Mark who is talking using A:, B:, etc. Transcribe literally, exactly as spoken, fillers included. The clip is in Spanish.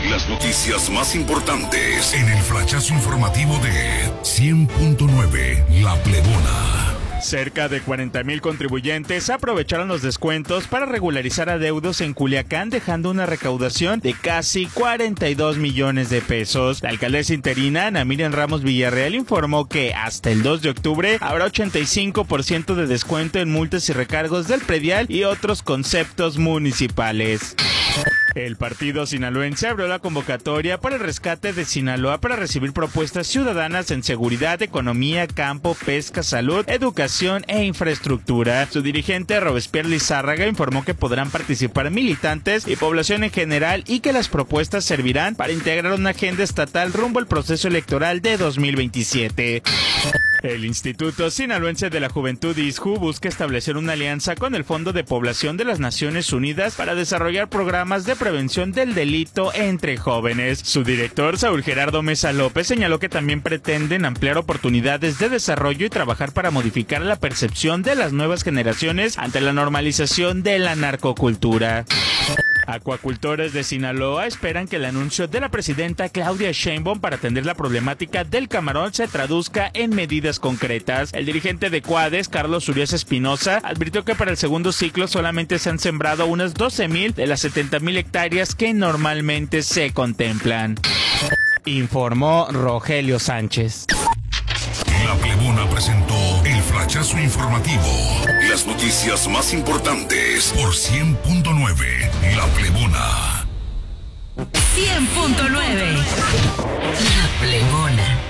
A: Las noticias más importantes en el flachazo informativo de cien punto nueve La Plebona.
B: Cerca de cuarenta mil contribuyentes aprovecharon los descuentos para regularizar adeudos en Culiacán, dejando una recaudación de casi cuarenta y dos millones de pesos. La alcaldesa interina, Ana Miriam Ramos Villarreal, informó que hasta el dos de octubre habrá ochenta y cinco por ciento de descuento en multas y recargos del predial y otros conceptos municipales. El partido sinaloense abrió la convocatoria para el rescate de Sinaloa para recibir propuestas ciudadanas en seguridad, economía, campo, pesca, salud, educación e infraestructura. Su dirigente, Robespierre Lizárraga, informó que podrán participar militantes y población en general y que las propuestas servirán para integrar una agenda estatal rumbo al proceso electoral de dos mil veintisiete. El Instituto Sinaloense de la Juventud, I S J U, busca establecer una alianza con el Fondo de Población de las Naciones Unidas para desarrollar programas de prevención del delito entre jóvenes. Su director, Saúl Gerardo Mesa López, señaló que también pretenden ampliar oportunidades de desarrollo y trabajar para modificar la percepción de las nuevas generaciones ante la normalización de la narcocultura. Acuacultores de Sinaloa esperan que el anuncio de la presidenta Claudia Sheinbaum para atender la problemática del camarón se traduzca en medidas concretas. El dirigente de Cuades, Carlos Urias Espinosa, advirtió que para el segundo ciclo solamente se han sembrado unas doce mil de las setenta mil hectáreas que normalmente se contemplan. Informó Rogelio Sánchez.
A: La Plebona presentó el flachazo informativo. Las noticias más importantes por cien punto nueve La Plebona.
C: cien punto nueve La Plebona.